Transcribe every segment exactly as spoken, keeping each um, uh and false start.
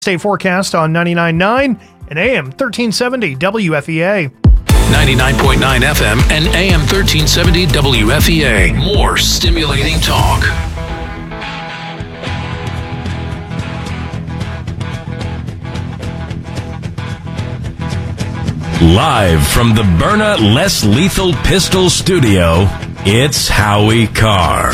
Stay forecast on ninety-nine point nine and A M thirteen seventy W F E A. ninety-nine point nine F M and A M thirteen seventy W F E A. More stimulating talk. Live from the Byrna Less Lethal Pistol Studio, it's Howie Carr.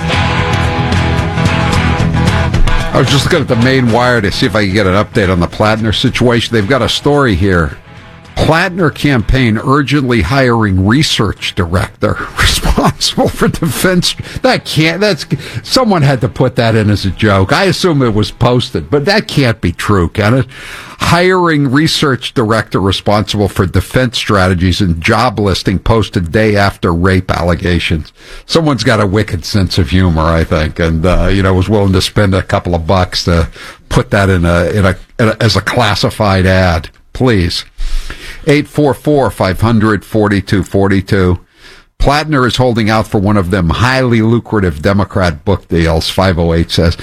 I was just looking at the main wire to see if I could get an update on the Plattner situation. They've got a story here. Plattner campaign urgently hiring research director responsible for defense. That can't, that's, someone had to put that in as a joke. I assume it was posted, but that can't be true, can it? Hiring research director responsible for defense strategies and job listing posted day after rape allegations. Someone's got a wicked sense of humor, I think, and, uh, you know, was willing to spend a couple of bucks to put that in a, in a, in a as a classified ad. Please. eight four four, five hundred, forty-two forty-two. Plattner is holding out for one of them highly lucrative Democrat book deals, five oh eight says.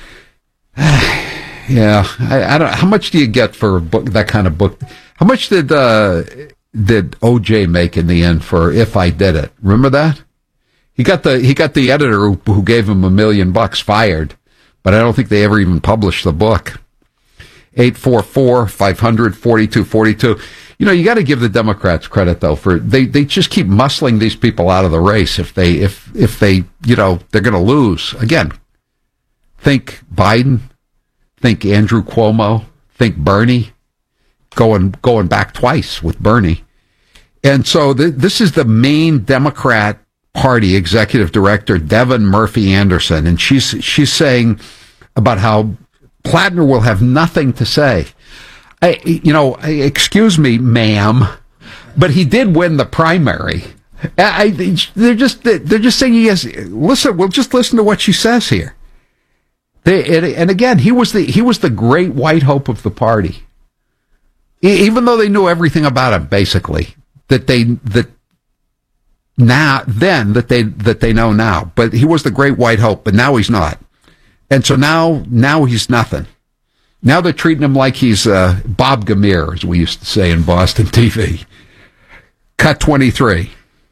Yeah, I, I don't. How much do you get for a book, that kind of book? How much did uh, did O J make in the end for If I Did It? Remember that? He got the he got the editor who, who gave him a million bucks fired, but I don't think they ever even published the book. eight four four, five hundred, forty-two forty-two. You know, you got to give the Democrats credit, though, for they, they just keep muscling these people out of the race if they, if, if they, you know, they're going to lose. Again, think Biden, think Andrew Cuomo, think Bernie, going, going back twice with Bernie. And so th- this is the main Democrat Party executive director, Devin Murphy Anderson, and she's, she's saying about how Plattner will have nothing to say. I, you know, excuse me, ma'am, but he did win the primary. I, they're just they're just saying he has. Listen, we'll just listen to what she says here. They, and again, he was the he was the great white hope of the party. Even though they knew everything about him, basically that they that now then that they that they know now. But he was the great white hope, but now he's not. And so now, now he's nothing. Now they're treating him like he's uh, Bob Gamere, as we used to say in Boston T V. Cut twenty-three.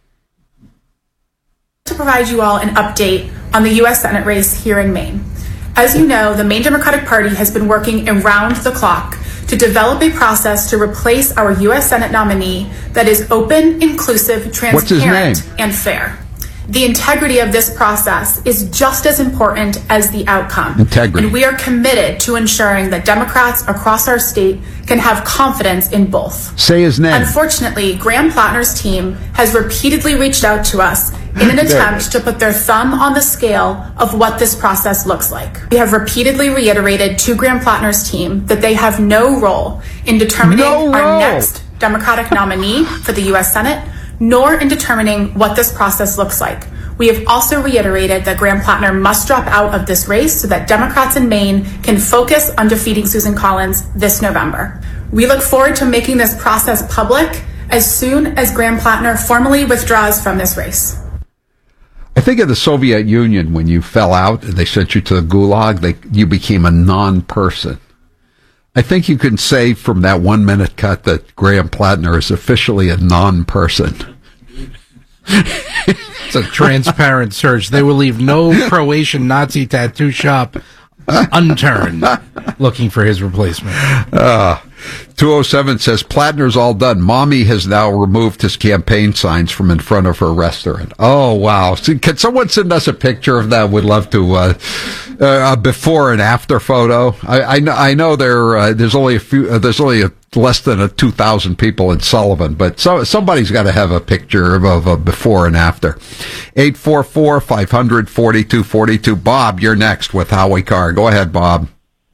To provide you all an update on the U S Senate race here in Maine. As you know, the Maine Democratic Party has been working around the clock to develop a process to replace our U S Senate nominee that is open, inclusive, transparent, and fair. The integrity of this process is just as important as the outcome. Integrity. And we are committed to ensuring that Democrats across our state can have confidence in both. Say his name. Unfortunately, Graham Plattner's team has repeatedly reached out to us in an attempt to put their thumb on the scale of what this process looks like. We have repeatedly reiterated to Graham Plattner's team that they have no role in determining no our next Democratic nominee for the U S Senate, nor in determining what this process looks like. We have also reiterated that Graham Plattner must drop out of this race so that Democrats in Maine can focus on defeating Susan Collins this November. We look forward to making this process public as soon as Graham Plattner formally withdraws from this race. I think of the Soviet Union when you fell out and they sent you to the Gulag, they, you became a non-person. I think you can say from that one-minute cut that Graham Plattner is officially a non-person. It's a transparent search. They will leave no Croatian Nazi tattoo shop unturned looking for his replacement. Uh, two oh seven says, Plattner's all done. Mommy has now removed his campaign signs from in front of her restaurant. Oh, wow. So, can someone send us a picture of that? Would love to, uh, uh, a before and after photo. I, I know, I know there, uh, there's only a few, uh, there's only a, less than a two thousand people in Sullivan, but so, somebody's got to have a picture of, of a before and after. eight four four, five hundred, forty-two forty-two. Bob, you're next with Howie Carr. Go ahead, Bob.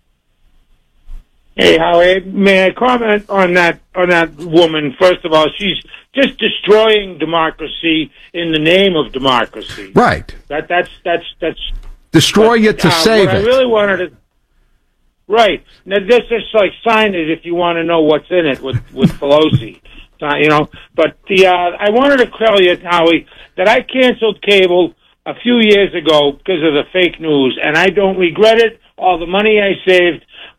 Hey, Howie, may I comment on that on that woman? First of all, she's just destroying democracy in the name of democracy. Right. That that's that's that's destroy but, it to uh, save what it. I really wanted to. Right. Now, this is like sign it if you want to know what's in it with with Pelosi. Uh, you know, but the uh, I wanted to tell you, Howie, that I canceled cable a few years ago because of the fake news, and I don't regret it. All the money I saved.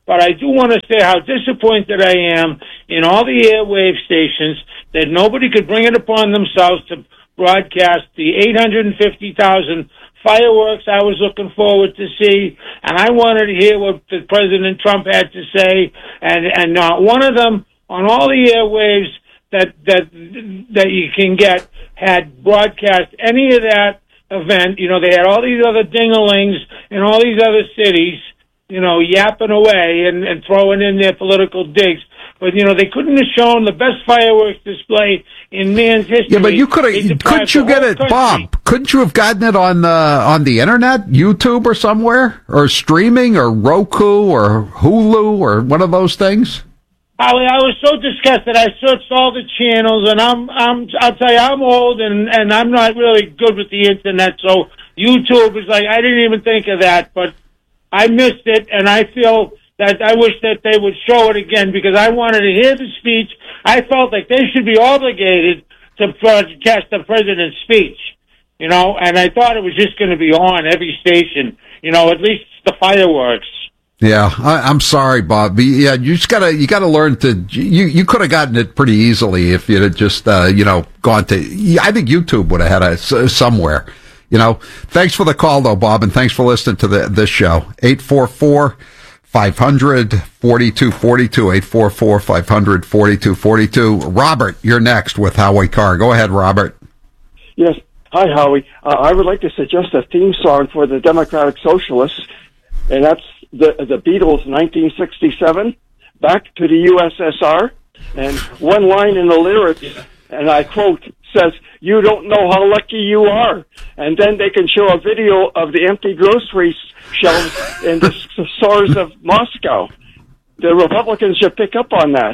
But I do want to say how disappointed I am in all the airwave stations that nobody could bring it upon themselves to broadcast the eight hundred fifty thousand fireworks I was looking forward to see, and I wanted to hear what the President Trump had to say, and, and not one of them on all the airwaves that, that, that you can get had broadcast any of that event. You know, they had all these other ding-a-lings in all these other cities, you know, yapping away and, and throwing in their political digs. But, you know, they couldn't have shown the best fireworks display in man's history. Yeah, but you could have, couldn't you get it, country. Bob? Couldn't you have gotten it on the, on the internet, YouTube or somewhere? Or streaming, or Roku, or Hulu, or one of those things? Holly, I was so disgusted. I searched all the channels, and I'm, I'm, I'll tell you, I'm old, and, and I'm not really good with the internet, so YouTube is like, I didn't even think of that, but I missed it, and I feel that I wish that they would show it again, because I wanted to hear the speech. I felt like they should be obligated to broadcast the president's speech, you know, and I thought it was just going to be on every station, you know, at least the fireworks. Yeah, I, I'm sorry, Bob. Yeah, you just gotta you gotta learn to. You you could have gotten it pretty easily if you'd have just uh, you know gone to. I think YouTube would have had it somewhere. You know. Thanks for the call, though, Bob, and thanks for listening to the this show. Eight four four five hundred forty two forty two. Eight four four five hundred forty two forty two. Robert, you're next with Howie Carr. Go ahead, Robert. Yes. Hi, Howie. Uh, I would like to suggest a theme song for the Democratic Socialists, and that's the the Beatles, nineteen sixty-seven, Back to the U S S R, and one line in the lyrics, and I quote, says, "You don't know how lucky you are." And then they can show a video of the empty grocery shelves in the stores of Moscow. The Republicans should pick up on that.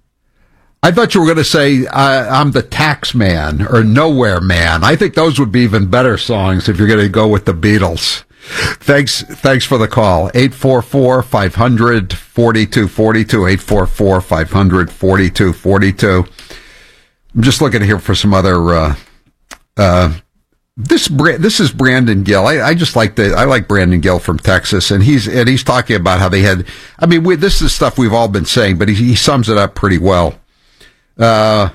I thought you were going to say, uh, I'm the tax man or nowhere man. I think those would be even better songs if you're going to go with the Beatles. Thanks, thanks for the call. eight four four five hundred forty-two forty-two. eight four four five hundred forty-two forty-two. I'm just looking here for some other, uh, uh, this, this is Brandon Gill. I, I just like the, I like Brandon Gill from Texas, and he's, and he's talking about how they had, I mean, we, this is stuff we've all been saying, but he, he sums it up pretty well. Uh,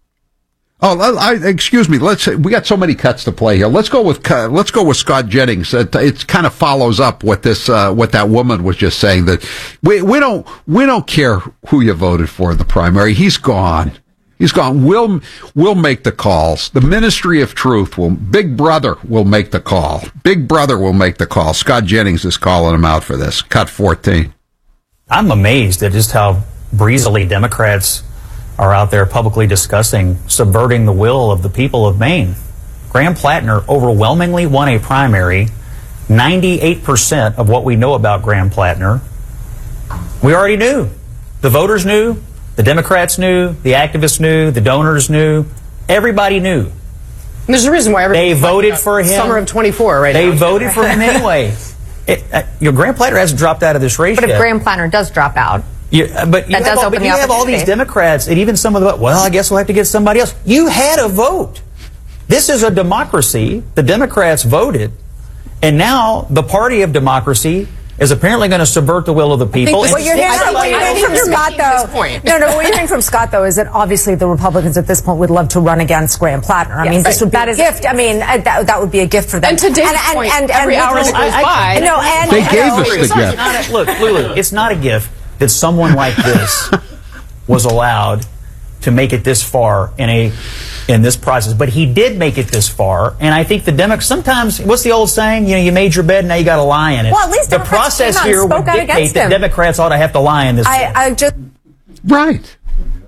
oh, I, excuse me. Let's, we got so many cuts to play here. Let's go with, let's go with Scott Jennings. It, it kind of follows up what this, uh, what that woman was just saying, that we, we don't, we don't care who you voted for in the primary. He's gone. He's gone. We'll, we'll make the calls. The Ministry of Truth will, Big Brother will make the call. Big Brother will make the call. Scott Jennings is calling him out for this. Cut fourteen. I'm amazed at just how breezily Democrats are out there publicly discussing subverting the will of the people of Maine. Graham Plattner overwhelmingly won a primary. ninety-eight percent of what we know about Graham Plattner, we already knew. The voters knew, the Democrats knew, the activists knew, the donors knew. Everybody knew. And there's a reason why everybody they voted for him. Summer of twenty-four, right they now. They voted for him anyway. It, uh, you know, Graham Plattner hasn't dropped out of this race but yet. But if Graham Plattner does drop out, Yeah, but you that have, does all, open but the you have all these Democrats and even some of the, well, I guess we'll have to get somebody else. You had a vote. This is a democracy. The Democrats voted. And now the party of democracy is apparently going to subvert the will of the people. What you're hearing from, what you're hearing from Scott, though, no, no, what you're hearing from Scott, though, is that obviously the Republicans at this point would love to run against Graham Plattner. I yes, mean, this right. would be that a is gift. I mean, uh, that, that would be a gift for them. And to Dave's and, and, point, and, every and, hour that goes by. No, and, they gave know, us the it's gift. Not a, look, Lulu, it's not a gift that someone like this was allowed to make it this far in a in this process, but he did make it this far, and I think the Democrats sometimes, what's the old saying? You know, you made your bed, now you got to lie in it. Well, at least the Democrats process came out here and would spoke out dictate against that him. Democrats ought to have to lie in this. I, I just right.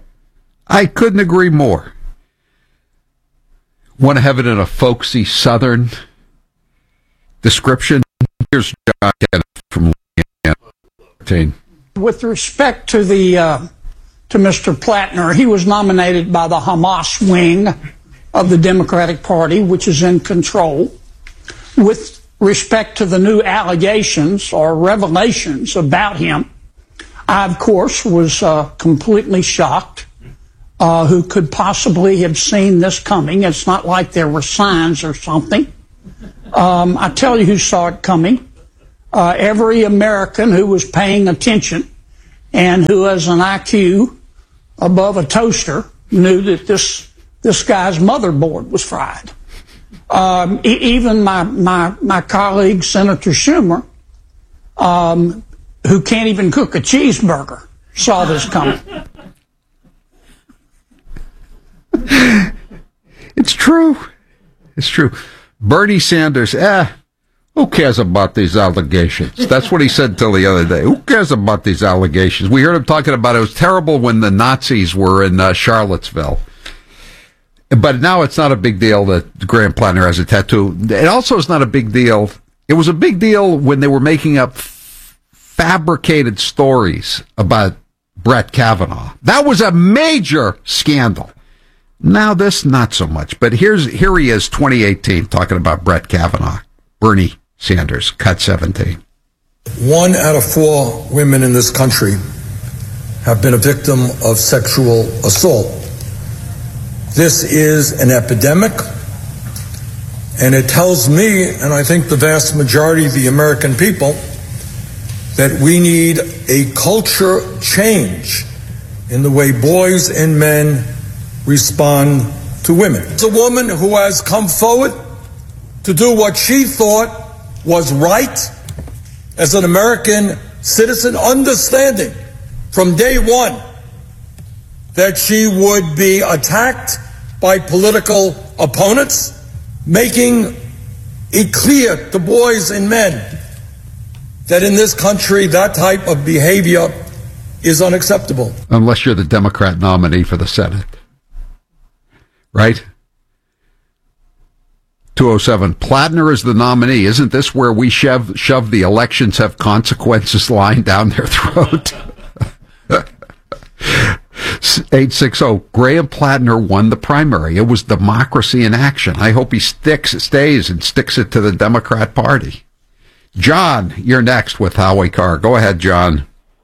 I couldn't agree more. Want to have it in a folksy Southern description? Here's John Kenneth from Louisiana. With respect to the uh, to Mister Plattner, he was nominated by the Hamas wing of the Democratic Party, which is in control. With respect to the new allegations or revelations about him, I, of course, was uh, completely shocked. Uh, who could possibly have seen this coming? It's not like there were signs or something. Um, I tell you who saw it coming. Uh, every American who was paying attention and who has an I Q above a toaster knew that this this guy's motherboard was fried. Um, e- even my, my, my colleague, Senator Schumer, um, who can't even cook a cheeseburger, saw this coming. It's true. It's true. Bernie Sanders, eh, who cares about these allegations? That's what he said till the other day. Who cares about these allegations? We heard him talking about it was terrible when the Nazis were in uh, Charlottesville. But now it's not a big deal that Graham Plattner has a tattoo. It also is not a big deal. It was a big deal when they were making up f- fabricated stories about Brett Kavanaugh. That was a major scandal. Now this, not so much. But here's here he is, twenty eighteen, talking about Brett Kavanaugh. Bernie Sanders, cut seventeen. One out of four women in this country have been a victim of sexual assault. This is an epidemic, and it tells me, and I think the vast majority of the American people, that we need a culture change in the way boys and men respond to women. It's a woman who has come forward to do what she thought was right as an American citizen, understanding from day one that she would be attacked by political opponents, making it clear to boys and men that in this country that type of behavior is unacceptable. Unless you're the Democrat nominee for the Senate. Right? two oh seven. Plattner is the nominee. Isn't this where we shove, shove the elections have consequences line down their throat? eight sixty. Graham Plattner won the primary. It was democracy in action. I hope he sticks, stays and sticks it to the Democrat Party. John, you're next with Howie Carr. Go ahead, John.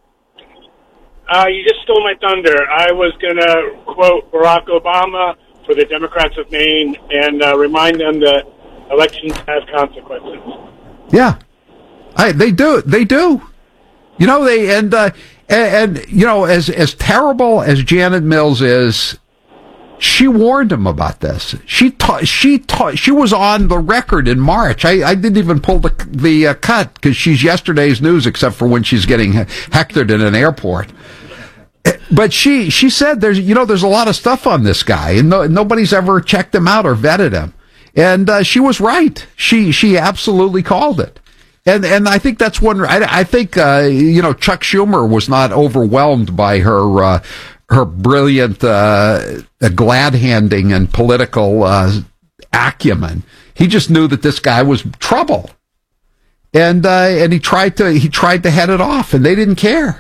Uh, you just stole my thunder. I was going to quote Barack Obama for the Democrats of Maine and uh, remind them that elections have consequences. Yeah, I, they do. They do. You know, they and uh, and, and you know, as as terrible as Janet Mills is, she warned him about this. She ta- she ta- she was on the record in March. I, I didn't even pull the the uh, cut because she's yesterday's news, except for when she's getting hectored in an airport. But she she said there's you know there's a lot of stuff on this guy, and no, nobody's ever checked him out or vetted him. And uh, she was right. She she absolutely called it. And and I think that's one. I, I think uh, you know Chuck Schumer was not overwhelmed by her uh, her brilliant uh, glad handing and political uh, acumen. He just knew that this guy was trouble, and uh, and he tried to he tried to head it off, and they didn't care.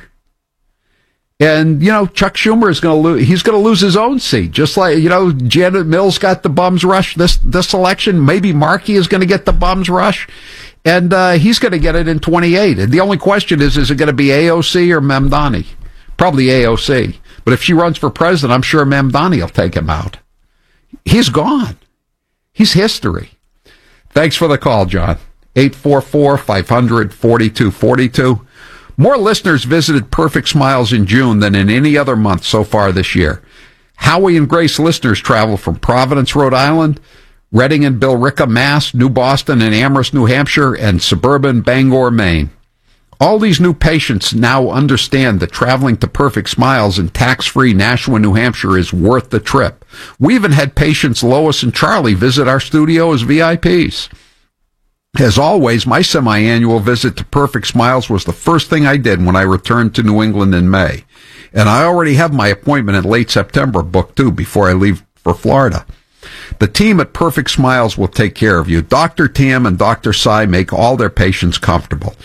And, you know, Chuck Schumer is going to lose, he's going to lose his own seat. Just like, you know, Janet Mills got the bums rush this, this election. Maybe Markey is going to get the bums rush. And, uh, he's going to get it in twenty-eight. And the only question is, is it going to be A O C or Mamdani? Probably A O C. But if she runs for president, I'm sure Mamdani will take him out. He's gone. He's history. Thanks for the call, John. eight four four, five hundred, forty-two forty-two. More listeners visited Perfect Smiles in June than in any other month so far this year. Howie and Grace listeners travel from Providence, Rhode Island, Reading and Billerica, Mass., New Boston and Amherst, New Hampshire, and suburban Bangor, Maine. All these new patients now understand that traveling to Perfect Smiles in tax-free Nashua, New Hampshire is worth the trip. We even had patients Lois and Charlie visit our studio as V I Ps. As always, my semi-annual visit to Perfect Smiles was the first thing I did when I returned to New England in May. And I already have my appointment in late September booked, too, before I leave for Florida. The team at Perfect Smiles will take care of you. Doctor Tam and Doctor Sai make all their patients comfortable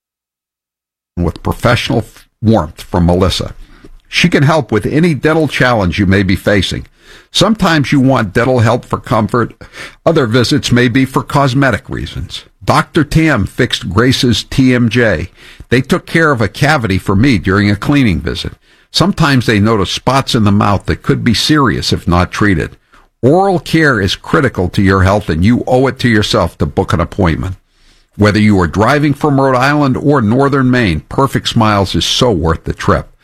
with professional warmth from Melissa. She can help with any dental challenge you may be facing. Sometimes you want dental help for comfort. Other visits may be for cosmetic reasons. Doctor Tam fixed Grace's T M J. They took care of a cavity for me during a cleaning visit. Sometimes they notice spots in the mouth that could be serious if not treated. Oral care is critical to your health, and you owe it to yourself to book an appointment. Whether you are driving from Rhode Island or northern Maine, Perfect Smiles is so worth the trip.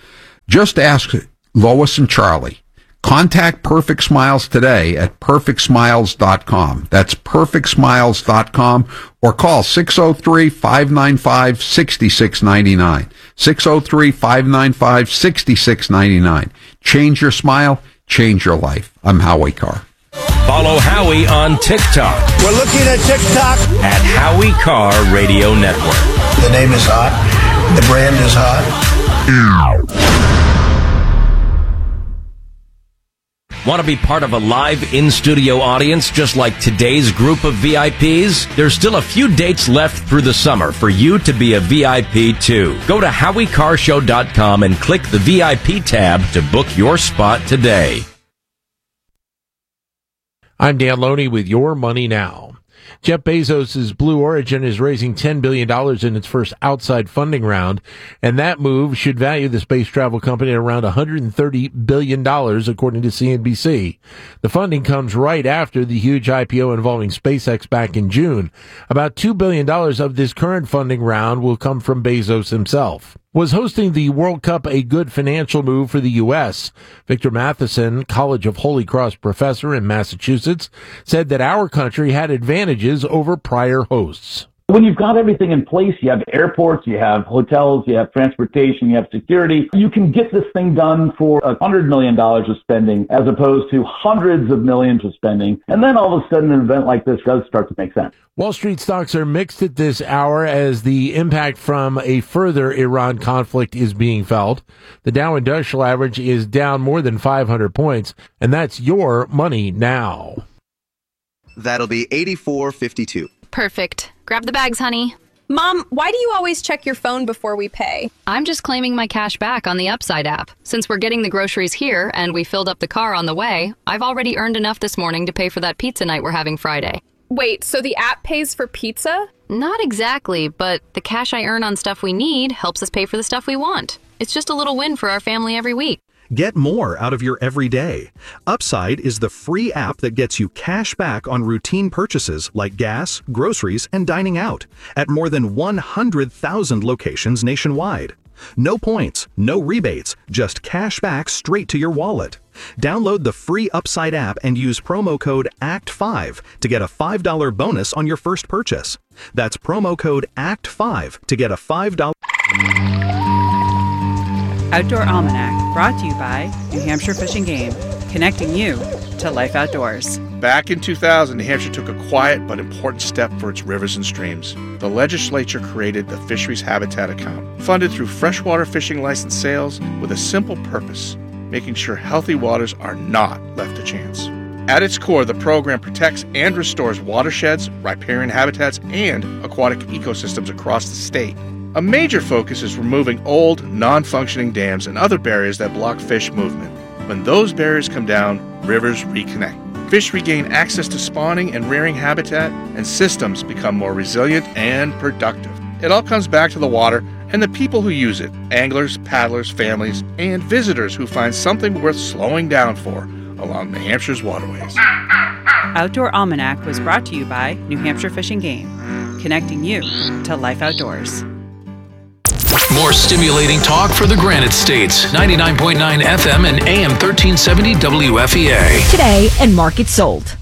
Just ask Lois and Charlie. Contact Perfect Smiles today at perfect smiles dot com. That's perfect smiles dot com, or call six oh three, five nine five, six six nine nine. six oh three, five nine five, six six nine nine. Change your smile, change your life. I'm Howie Carr. Follow Howie on TikTok We're looking at TikTok. at Howie Carr Radio Network. The name is hot. The brand is hot. Want to be part of a live in-studio audience just like today's group of V I Ps? There's still a few dates left through the summer for you to be a V I P too. Go to howie carr show dot com and click the V I P tab to book your spot today. I'm Dan Loney with Your Money Now. Jeff Bezos' Blue Origin is raising ten billion dollars in its first outside funding round, and that move should value the space travel company at around one hundred thirty billion dollars, according to C N B C. The funding comes right after the huge I P O involving SpaceX back in June. About two billion dollars of this current funding round will come from Bezos himself. Was hosting the World Cup a good financial move for the U S? Victor Matheson, College of Holy Cross professor in Massachusetts, said that our country had advantages over prior hosts. When you've got everything in place, you have airports, you have hotels, you have transportation, you have security, you can get this thing done for one hundred million dollars of spending as opposed to hundreds of millions of spending. And then all of a sudden an event like this does start to make sense. Wall Street stocks are mixed at this hour as the impact from a further Iran conflict is being felt. The Dow Industrial Average is down more than five hundred points, and that's Your Money Now. That'll be eighty-four fifty-two. Perfect. Grab the bags, honey. Mom, why do you always check your phone before we pay? I'm just claiming my cash back on the Upside app. Since we're getting the groceries here and we filled up the car on the way, I've already earned enough this morning to pay for that pizza night we're having Friday. Wait, so the app pays for pizza? Not exactly, but the cash I earn on stuff we need helps us pay for the stuff we want. It's just a little win for our family every week. Get more out of your everyday. Upside is the free app that gets you cash back on routine purchases like gas, groceries, and dining out at more than one hundred thousand locations nationwide. No points, no rebates, just cash back straight to your wallet. Download the free Upside app and use promo code A C T five to get a five dollars bonus on your first purchase. That's promo code A C T five to get a five dollars... Outdoor Almanac, brought to you by New Hampshire Fish and Game, connecting you to life outdoors. Back in two thousand, New Hampshire took a quiet but important step for its rivers and streams. The legislature created the Fisheries Habitat Account, funded through freshwater fishing license sales with a simple purpose, making sure healthy waters are not left to chance. At its core, the program protects and restores watersheds, riparian habitats, and aquatic ecosystems across the state. A major focus is removing old, non-functioning dams and other barriers that block fish movement. When those barriers come down, rivers reconnect. Fish regain access to spawning and rearing habitat, and systems become more resilient and productive. It all comes back to the water and the people who use it, anglers, paddlers, families, and visitors who find something worth slowing down for along New Hampshire's waterways. Outdoor Almanac was brought to you by New Hampshire Fish and Game, connecting you to life outdoors. More stimulating talk for the Granite States. ninety-nine point nine F M and A M thirteen seventy W F E A. Today and market sold.